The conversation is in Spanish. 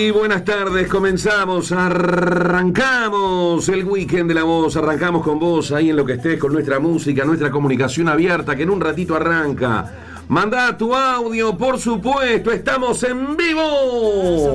Muy buenas tardes, arrancamos el weekend de la voz, arrancamos con vos ahí en lo que estés, con nuestra música, nuestra comunicación abierta, que en un ratito arranca. Mandá tu audio, por supuesto, estamos en vivo.